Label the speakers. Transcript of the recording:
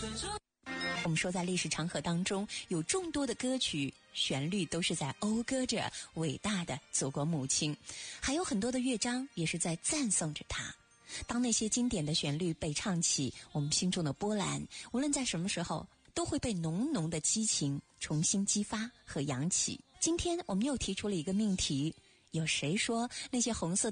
Speaker 1: 我们说在历史长河当中，有众多的歌曲旋律都是在讴歌着伟大的祖国母亲，还有很多的乐章也是在赞颂着她。当那些经典的旋律被唱起，我们心中的波澜无论在什么时候都会被浓浓的激情重新激发和扬起。今天我们又提出了一个命题，有谁说那些红色